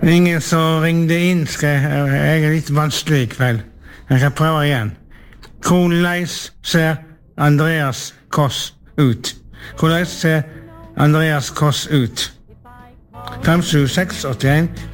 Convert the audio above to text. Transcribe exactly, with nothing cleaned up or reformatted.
Ingen som ringde inn, skal jeg, jeg er litt vanskelig i kveld. Jeg kan prøve igjen. Hvordan ser Andreas Koss ut? Hvordan ser Andreas Koss ut? fem sju seks åtte en